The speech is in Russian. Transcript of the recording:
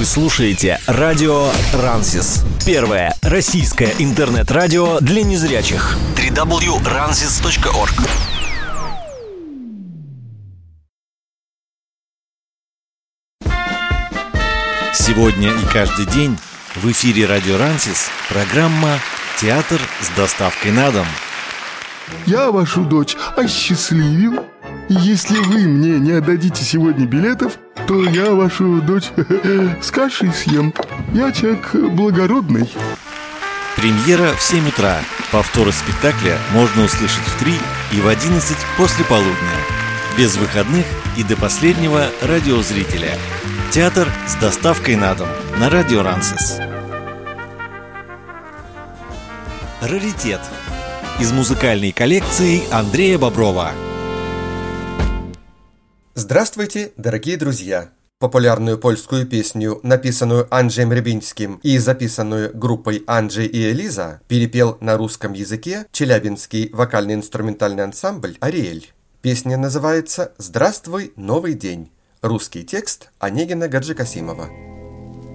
Вы слушаете радио Рансис. Первое российское интернет-радио для незрячих. www.ransis.org. Сегодня и каждый день в эфире радио Рансис программа «Театр с доставкой на дом». Я вашу дочь осчастливил. И если вы мне не отдадите сегодня билетов, то я вашу дочь с кашей съем. Я человек благородный. Премьера в 7 утра. Повторы спектакля можно услышать в 3 и в 11 после полудня. Без выходных и до последнего радиозрителя. Театр с доставкой на дом на радио Рансис. Раритет. Из музыкальной коллекции Андрея Боброва. Здравствуйте, дорогие друзья! Популярную польскую песню, написанную Andrzejem Rybinskим и записанную группой Анджей и Элиза, перепел на русском языке челябинский вокально-инструментальный ансамбль «Ариэль». Песня называется «Здравствуй, новый день». Русский текст Онегина Гаджикасимова.